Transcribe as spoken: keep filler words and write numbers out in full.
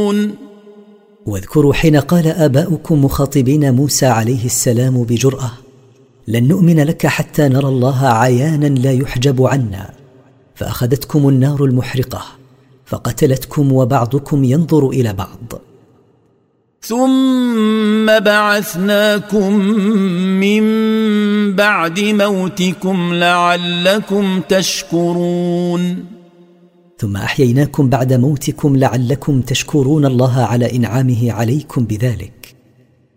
تشكرون واذكروا حين قال آباؤكم مخاطبين موسى عليه السلام بجرأة: لن نؤمن لك حتى نرى الله عيانا لا يحجب عنا، فأخذتكم النار المحرقة فقتلتكم وبعضكم ينظر إلى بعض. ثم بعثناكم من بعد موتكم لعلكم تشكرون ثم أحييناكم بعد موتكم لعلكم تشكرون الله على إنعامه عليكم بذلك.